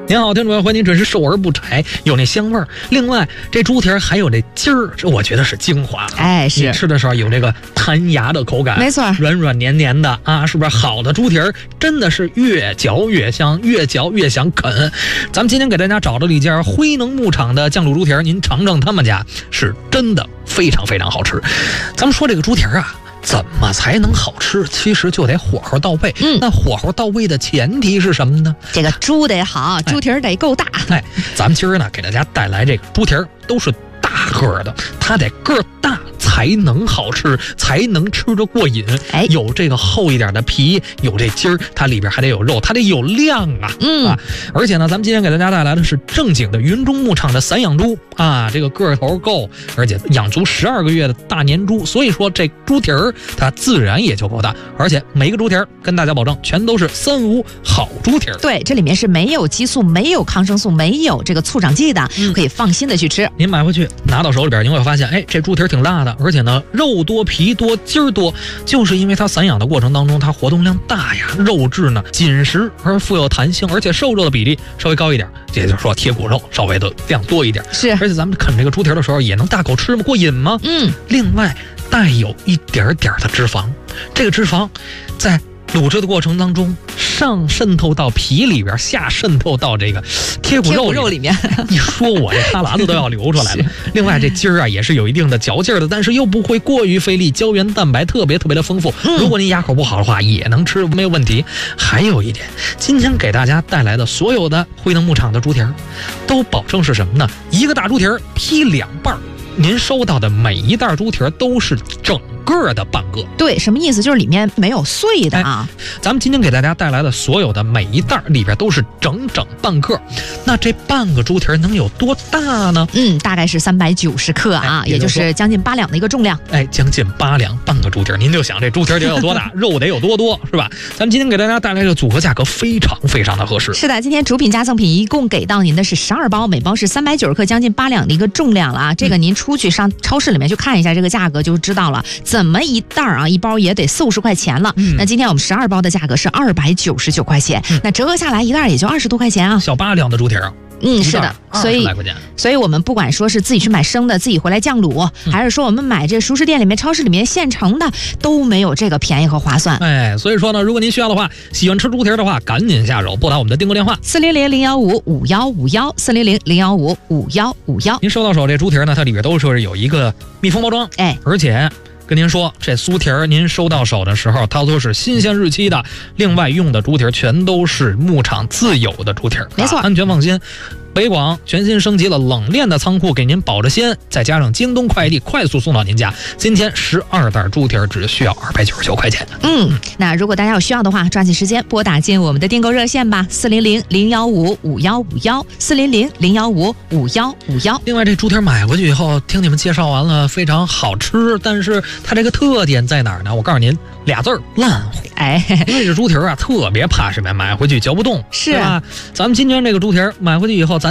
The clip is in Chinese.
您好，听众朋友，欢迎您准时受而不柴，有那香味儿。另外，这猪蹄儿还有这筋儿，这我觉得是精华。 哎，是你吃的时候有这个弹牙的口感， 没错， 软软黏黏的啊，是不是？好的猪蹄儿真的是越嚼越香，越嚼越想啃。咱们今天给大家找到了一家辉能牧场的酱卤猪蹄儿，您尝尝他们家是真的非常非常好吃。咱们说这个猪蹄儿啊，怎么才能好吃？其实就得火候到位。那火候到位的前提是什么呢？ 这个猪得好，猪蹄儿得够大。 咱们今儿呢给大家带来这个猪蹄儿都是大个的，它得个儿大才能好吃，才能吃得过瘾。有这个厚一点的皮，有这筋儿，它里边还得有肉，它得有量啊。而且呢，咱们今天给大家带来的是正经的云中牧场的散养猪啊，这个个头够，而且养足12个月的大年猪，所以说这猪蹄儿它自然也就够大，而且每个猪蹄儿跟大家保证全都是3无好猪蹄儿。 对，这里面是没有激素、没有抗生素、没有这个促长剂的，可以放心的去吃。 您买回去拿到手里边，您会发现，这猪蹄儿挺大的，而且呢肉多皮多筋儿多，就是因为它散养的过程当中它活动量大呀，肉质呢紧实而富有弹性，而且瘦肉的比例稍微高一点，也就是说铁骨肉稍微的量多一点。 是， 而且咱们啃这个猪蹄儿的时候也能大口吃吗？过瘾吗？另外带有一点点的脂肪，这个脂肪在卤制的过程当中上渗透到皮里边，下渗透到这个贴骨肉里面。一说我这哈喇子都要流出来了。另外这筋儿啊也是有一定的嚼劲的，但是又不会过于费力，胶原蛋白特别的丰富。如果您牙口不好的话也能吃，没有问题。还有一点，今天给大家带来的所有的辉能牧场的猪蹄儿都保证是什么呢？一个大猪蹄儿劈2半，您收到的每一袋猪蹄儿都是整个的半个。 对，什么意思？就是里面没有碎的啊。 咱们今天给大家带来的所有的每一袋里边都是整半个。那这半个猪蹄儿能有多大呢？ 大概是390克啊，也就是将近8两的一个重量。 将近8两，半个猪蹄儿，您就想这猪蹄儿得有多大，肉得有多多，是吧？咱们今天给大家带来的组合价格非常非常的合适。 是的，今天主品加赠品一共给到您的是12包，每包是390克，将近8两的一个重量了啊。这个您出去上超市里面去看一下这个价格就知道了，怎么一袋啊，一包也得40-50块钱了。那今天我们12包的价格是299块钱，那折合下来一袋也就20多块钱啊。 小8两的猪蹄儿。 是的，所以我们不管说是自己去买生的，自己回来酱卤，还是说我们买这熟食店里面、超市里面现成的，都没有这个便宜和划算。 所以说呢，如果您需要的话，喜欢吃猪蹄儿的话，赶紧下手，拨打我们的订购电话400-015-5151，400-015-5151。您收到手这猪蹄儿呢，它里边都是有一个密封包装，而且跟您说，这酥蹄儿您收到手的时候，它都是新鲜日期的。另外用的猪蹄儿全都是牧场自有的猪蹄儿， 没错， 安全放心。北广全新升级了冷链的仓库，给您保着鲜，再加上京东快递快速送到您家。今天12袋猪蹄儿只需要299块钱。 那如果大家有需要的话，抓紧时间拨打进我们的订购热线吧，400-015-5151，400-015-5151。 另外这猪蹄儿买回去以后，听你们介绍完了，非常好吃，但是它这个特点在哪儿呢？我告诉您，2字儿：烂乎。因为这猪蹄儿啊特别怕什么？买回去嚼不动， 是吧？咱们今天这个猪蹄儿买回去以后，咱